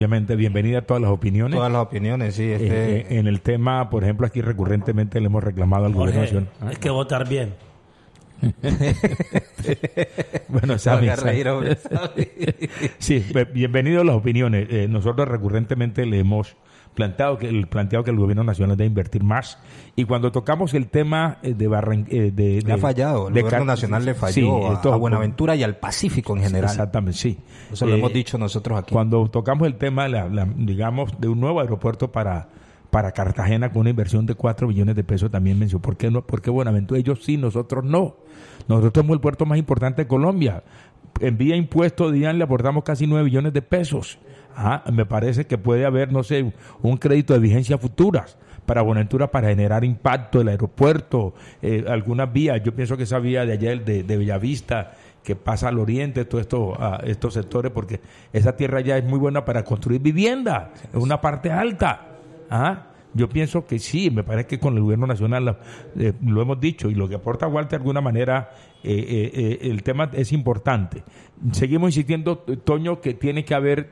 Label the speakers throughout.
Speaker 1: Obviamente, bienvenida a todas las opiniones.
Speaker 2: Todas las opiniones, sí.
Speaker 1: En el tema, por ejemplo, aquí recurrentemente le hemos reclamado al gobierno nacional.
Speaker 3: Es que votar bien.
Speaker 1: Bueno, Sammy. Sí, bienvenido a las opiniones. Nosotros recurrentemente le hemos planteado que el gobierno nacional debe invertir más, y cuando tocamos el tema le
Speaker 2: ha fallado, el gobierno nacional le falló a Buenaventura y al Pacífico en general.
Speaker 1: Exactamente, sí.
Speaker 2: Eso lo hemos dicho nosotros aquí.
Speaker 1: Cuando tocamos el tema, digamos, de un nuevo aeropuerto para Cartagena con una inversión de 4 billones de pesos, también mencionó, ¿por qué no? Porque Buenaventura, ellos sí, nosotros no. Nosotros somos el puerto más importante de Colombia. En vía impuesto, le aportamos casi 9 billones de pesos. Me parece que puede haber, no sé, un crédito de vigencia futuras para Buenaventura para generar impacto del aeropuerto, algunas vías. Yo pienso que esa vía de allá de Bellavista, que pasa al oriente, todos estos sectores, porque esa tierra ya es muy buena para construir vivienda, es una parte alta. Yo pienso que sí, me parece que con el gobierno nacional lo hemos dicho, y lo que aporta Walter de alguna manera, el tema es importante. Seguimos insistiendo, Toño, que tiene que haber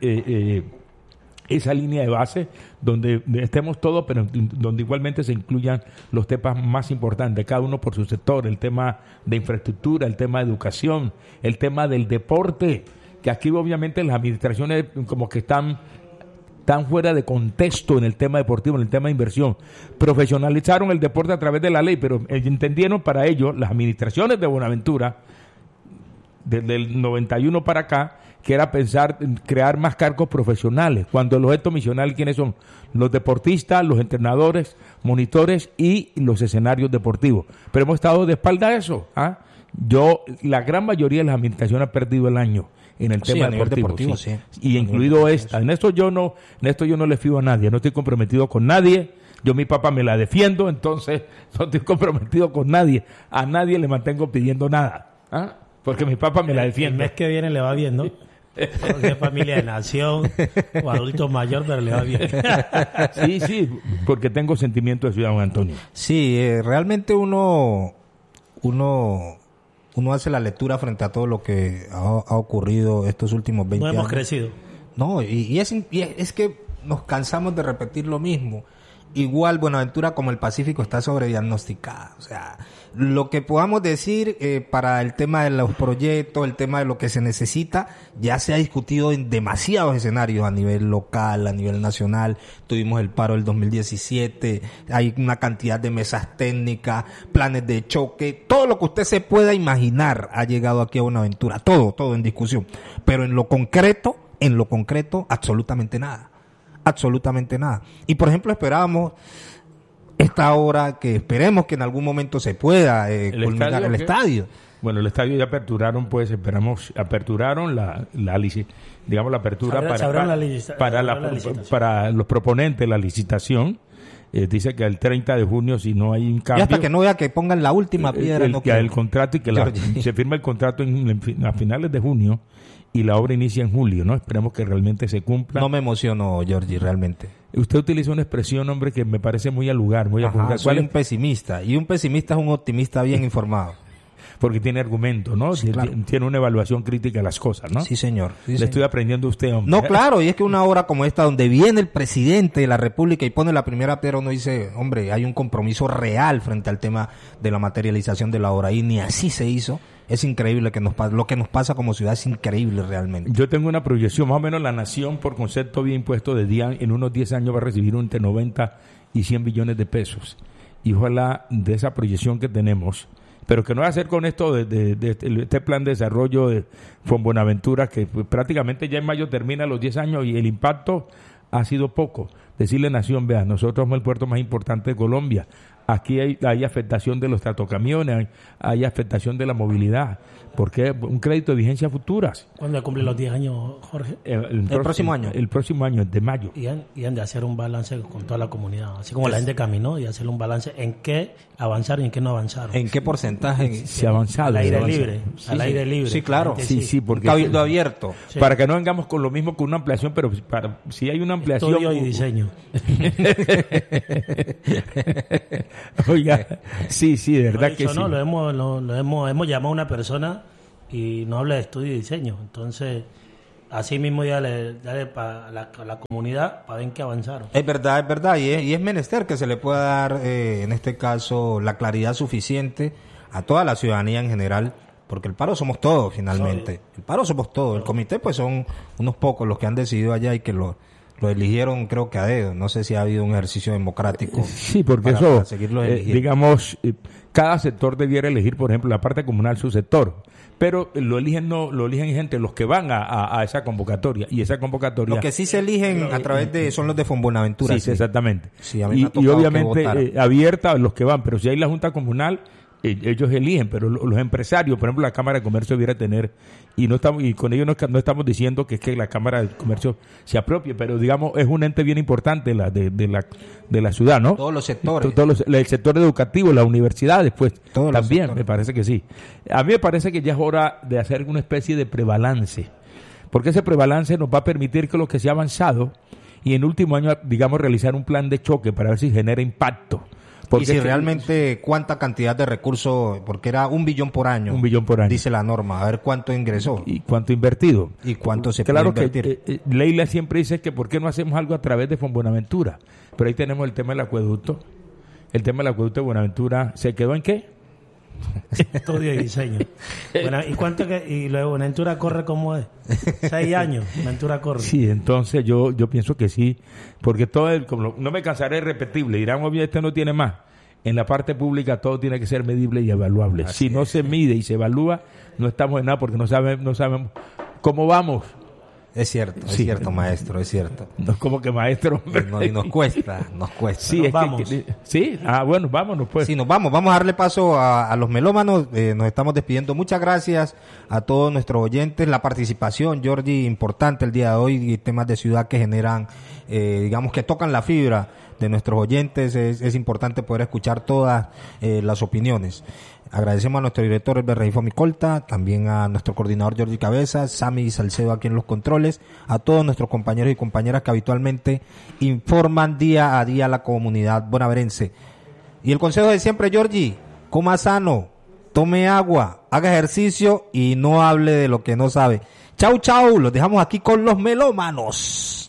Speaker 1: esa línea de base donde estemos todos, pero donde igualmente se incluyan los temas más importantes, cada uno por su sector, el tema de infraestructura, el tema de educación, el tema del deporte, que aquí obviamente las administraciones como que están fuera de contexto en el tema deportivo, en el tema de inversión. Profesionalizaron el deporte a través de la ley, pero entendieron para ello las administraciones de Buenaventura, desde el 91 para acá, que era pensar en crear más cargos profesionales, cuando el objeto misional, ¿quiénes son? Los deportistas, los entrenadores, monitores y los escenarios deportivos. Pero hemos estado de espalda a eso. La gran mayoría de las administraciones ha perdido el año en el tema deportivo, sí. Y incluido esta. En esto yo no le fío a nadie, no estoy comprometido con nadie. Yo mi papá me la defiendo, entonces no estoy comprometido con nadie. A nadie le mantengo pidiendo nada, porque mi papá me la defiende.
Speaker 3: El mes que viene le va bien, ¿no? Porque es familia de nación o adulto mayor, pero le va bien.
Speaker 1: Sí, porque tengo sentimiento de ciudadano, Antonio.
Speaker 2: Sí, realmente uno hace la lectura frente a todo lo que ha ocurrido estos últimos 20 años.
Speaker 3: No hemos crecido.
Speaker 2: No, y es que nos cansamos de repetir lo mismo. Igual Buenaventura como el Pacífico está sobrediagnosticada. O sea, lo que podamos decir para el tema de los proyectos, el tema de lo que se necesita, ya se ha discutido en demasiados escenarios a nivel local, a nivel nacional. Tuvimos el paro del 2017, hay una cantidad de mesas técnicas, planes de choque, todo lo que usted se pueda imaginar ha llegado aquí a Buenaventura, todo en discusión. Pero en lo concreto, absolutamente nada. Absolutamente nada. Y por ejemplo esperamos esta hora que esperemos que en algún momento se pueda culminar el estadio.
Speaker 1: Bueno, el estadio ya aperturaron, pues aperturaron la apertura para los proponentes, la licitación. Dice que el 30 de junio, si no hay un cambio,
Speaker 2: y hasta que no vea que pongan la última piedra,
Speaker 1: el contrato, y que se firma el contrato a finales de junio y la obra inicia en julio, ¿no? Esperemos que realmente se cumpla.
Speaker 2: No me emociono, Georgie, realmente.
Speaker 1: Usted utiliza una expresión, hombre, que me parece muy al lugar, muy apuntada.
Speaker 2: Soy un pesimista, y un pesimista es un optimista bien informado.
Speaker 1: Porque tiene argumentos, ¿no? Sí, claro. Tiene una evaluación crítica de las cosas, ¿no?
Speaker 2: Sí, señor.
Speaker 1: Estoy aprendiendo a usted, hombre.
Speaker 2: No, claro, y es que una hora como esta, donde viene el presidente de la República y pone la primera piedra, uno dice, hombre, hay un compromiso real frente al tema de la materialización de la obra, y ni así se hizo. Es increíble lo que nos pasa como ciudad, es increíble realmente.
Speaker 1: Yo tengo una proyección, más o menos la nación por concepto bien impuesto de día, en unos 10 años va a recibir entre 90 y 100 billones de pesos. Y ojalá de esa proyección que tenemos, pero que no va a ser con esto de este plan de desarrollo de Buenaventura, que pues, prácticamente ya en mayo termina los 10 años y el impacto ha sido poco. Decirle nación, vea, nosotros somos el puerto más importante de Colombia. Aquí hay afectación de los tractocamiones, hay afectación de la movilidad, porque un crédito de vigencia futuras.
Speaker 3: ¿Cuándo cumple los 10 años, Jorge?
Speaker 2: El próximo año.
Speaker 1: El próximo año, de mayo.
Speaker 3: Y han de hacer un balance con toda la comunidad, así como la gente caminó, y hacer un balance en qué avanzaron y en qué no avanzaron.
Speaker 2: ¿En qué porcentaje
Speaker 1: se ha avanzado?
Speaker 3: Al aire libre.
Speaker 2: Sí,
Speaker 3: al aire libre.
Speaker 2: Sí, claro.
Speaker 1: Sí, porque
Speaker 2: cabildo abierto.
Speaker 1: Sí. Para que no vengamos con lo mismo que una ampliación, pero si hay una ampliación...
Speaker 3: Estudio y diseño.
Speaker 1: Oiga, sí, de verdad que sí.
Speaker 3: No, hemos llamado a una persona y no habla de estudio y diseño. Entonces, así mismo ya dale a la comunidad para ver que avanzaron.
Speaker 2: Es verdad, y es menester que se le pueda dar, en este caso, la claridad suficiente a toda la ciudadanía en general, porque el paro somos todos, finalmente. El paro somos todos. El comité, pues, son unos pocos los que han decidido allá y que lo eligieron, creo que a dedo. No sé si ha habido un ejercicio democrático.
Speaker 1: Sí, porque para seguirlo digamos, cada sector debiera elegir, por ejemplo, la parte comunal su sector. Pero lo eligen gente, los que van a esa convocatoria. Y esa convocatoria...
Speaker 2: Los que sí se eligen a través de... son los de Fonbuenaventura.
Speaker 1: Sí, exactamente.
Speaker 2: Sí, a mí me ha tocado
Speaker 1: y obviamente abierta a los que van. Pero si hay la Junta Comunal, ellos eligen. Pero los empresarios, por ejemplo, la Cámara de Comercio debiera tener... Y con ello no estamos diciendo que es que la Cámara de Comercio se apropie. Pero, digamos, es un ente bien importante de la ciudad, ¿no?
Speaker 2: Todos los sectores.
Speaker 1: El sector educativo, las universidades, pues,
Speaker 2: todos
Speaker 1: también, me parece que sí. A mí me parece que ya es hora de hacer una especie de prebalance, porque ese prebalance nos va a permitir que lo que se ha avanzado y en último año, digamos, realizar un plan de choque para ver si genera impacto.
Speaker 2: Porque y si realmente cuánta cantidad de recursos, porque era 1 billón por año.
Speaker 1: 1 billón por año.
Speaker 2: Dice la norma, a ver cuánto ingresó.
Speaker 1: Y cuánto invertido.
Speaker 2: Y cuánto se puede invertir.
Speaker 1: Claro que Leila siempre dice que por qué no hacemos algo a través de Fonbuenaventura. Pero ahí tenemos el tema del acueducto. El tema del acueducto de Buenaventura, ¿se quedó en qué?
Speaker 3: Estudio y diseño. Bueno, ¿y cuánto y luego Buenaventura corre como es? 6 años, Buenaventura corre.
Speaker 1: Sí, entonces yo pienso que sí, porque no me cansaré de repetirle, dirán, obvio, este no tiene más. En la parte pública todo tiene que ser medible y evaluable. Si no se mide y se evalúa, no estamos en nada porque no sabemos cómo vamos.
Speaker 2: Es cierto, maestro, es cierto.
Speaker 1: No es como que maestro.
Speaker 2: Y nos cuesta.
Speaker 1: Sí, vamos. Sí, bueno, vámonos pues.
Speaker 2: Sí, vamos a darle paso a los melómanos. Nos estamos despidiendo. Muchas gracias a todos nuestros oyentes. La participación, Georgie, importante el día de hoy, y temas de ciudad que generan, digamos, que tocan la fibra de nuestros oyentes. Es importante poder escuchar todas las opiniones. Agradecemos a nuestro director Elber Reifo Micolta, también a nuestro coordinador Jordi Cabezas, Sammy Salcedo aquí en los controles, a todos nuestros compañeros y compañeras que habitualmente informan día a día a la comunidad bonaerense. Y el consejo de siempre, Jordi, coma sano, tome agua, haga ejercicio y no hable de lo que no sabe. Chau, los dejamos aquí con los melómanos.